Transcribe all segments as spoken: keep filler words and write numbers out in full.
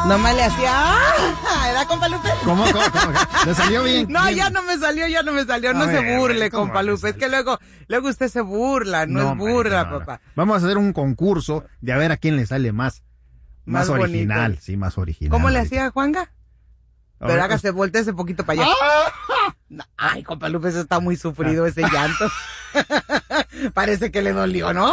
Nomás le hacía, ¡ah! ¿Verdad, compa Lupe? ¿Cómo, cómo, cómo? ¿Le salió bien? No, bien. ya no me salió, ya no me salió. No A se ver, burle, ¿cómo compa no Lupe. Es que luego, luego usted se burla, no, No, es burla, manito, no, no. papá. Vamos a hacer un concurso de a ver a quién le sale más. Más, Más original, bonito. sí, más original. ¿Cómo le ahorita. hacía Juanga? A Pero ver, hágase, volteese poquito para allá. No, ay, compa Lupe, eso está muy sufrido, ese llanto. Parece que le dolió, ¿no?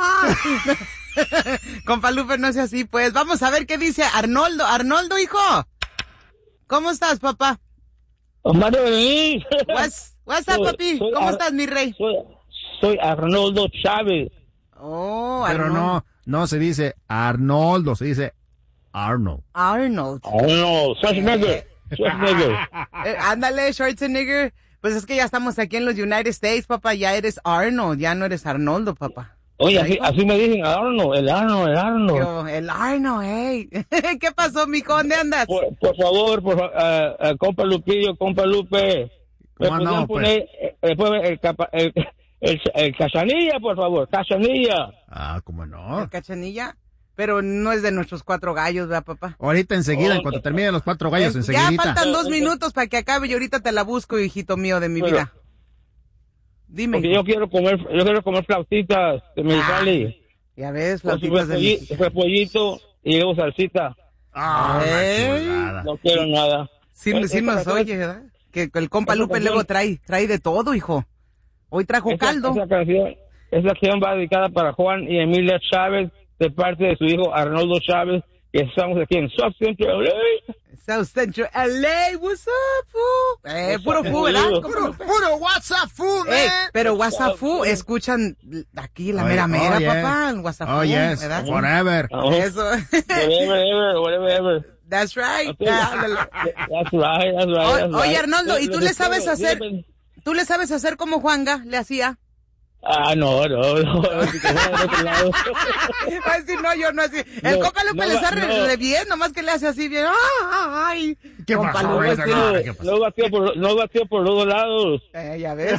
Compa Lupe, no sea así, pues. Vamos a ver qué dice Arnoldo. Arnoldo, hijo. ¿Cómo estás, papá? Omar Berenice. What's, what's up, Soy- papi? soy ¿Cómo Ar- estás, mi rey? Soy, soy Arnoldo Chávez. Oh, Pero Arnoldo. no, no se dice Arnoldo, se dice Arnold. Arnold. Arnold Schwarzenegger. Schwarzenegger. Eh, ándale, Schwarzenegger. Pues es que ya estamos aquí en los United States, papá. Ya eres Arnold, ya no eres Arnoldo, papá. Oye, así, así me dicen Arnold, el Arnold, el Arnold. Yo, el Arnold, hey. ¿Qué pasó, mijo? ¿Dónde andas? Por, por favor, por fa- ah, ah, compa Lupillo, compa Lupe. ¿Me ¿Cómo podrían no, pues? poner eh, después el, capa- el, el, el Cachanilla, por favor? Cachanilla. Ah, ¿cómo no? ¿El Cachanilla? Pero no es de nuestros cuatro gallos, ¿verdad, papá? Ahorita enseguida, Oh, en cuanto terminen los cuatro gallos, Eh, enseguidita. Ya faltan dos minutos para que acabe y ahorita te la busco, hijito mío de mi Pero- vida. Dime. Porque hijo. yo quiero comer, yo quiero comer flautitas de Mexicali. Ya ves, Con su flautitas de repolli- México. repollito y luego salsita. Ah, la Ey. chulada. No quiero nada. Sí, Eh, sí esta nos canción- oye, ¿verdad? Que el compa esta Lupe canción- luego trae, trae de todo, hijo. Hoy trajo Esa, caldo. esa canción, esa canción va dedicada para Juan y Emilia Chávez, de parte de su hijo Arnoldo Chávez, que estamos aquí en South Central L A. South Central L A, what's up, fool? Eh, puro fu, ¿verdad? Puro- compa Puro, Lupe? puro WhatsApp food, Ey, man. pero WhatsApp fu, escuchan aquí la Oh, mera oh, mera, yes. papá, el WhatsApp Oh, fu, yes, ¿verdad? forever. Ajá. Eso. Whatever, ever, whatever, ever. That's right. Okay. Ándale. That's right, that's right, O- that's oye, right. Arnoldo, ¿y tú le sabes hacer? Dígame. ¿Tú le sabes hacer como Juanga le hacía? Ah, no, no, no. si que fuera del otro lado. Ay, sí, no, yo no así. El No, compa Lupe no le va- sabe no. re bien, nomás que le hace así bien. ¡Ah, ay! ¿Qué Compa pasó, Lupe, Benja? sí. No, ¿qué pasó? No batió por, no batió por los dos lados. Eh, ya ves.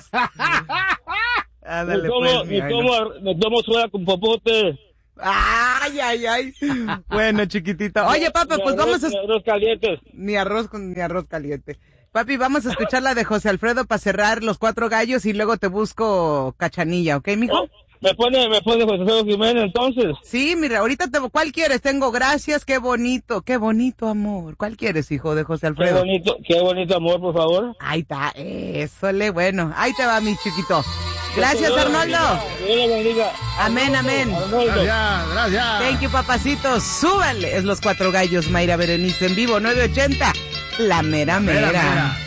Me Ándale, tomo, pues, mi me Arnold. tomo, me tomo soda con popote. Ay, ay, ay. Bueno, chiquitito. Oye, papá, Ni pues arroz- vamos a... ni arroz calientes. Ni arroz con ni arroz caliente. Papi, vamos a escuchar la de José Alfredo para cerrar los cuatro gallos y luego te busco Cachanilla, ¿ok, mijo? Oh, me pone, me pone José Alfredo Jiménez, entonces. Sí, mira, ahorita te... ¿Cuál quieres? Tengo gracias, qué bonito, qué bonito amor. ¿Cuál quieres, hijo de José Qué Alfredo? bonito, qué bonito amor, por favor. Ahí está, eso le bueno. Ahí te va, mi chiquito. Gracias, Dios le Arnoldo. bendiga, Dios le bendiga. Amén, amén. Arnoldo. Gracias, gracias. Thank you, papacito. Súbale. Es los cuatro gallos, Mayra Berenice en vivo, nueve ochenta. La mera Mera, mera. mera.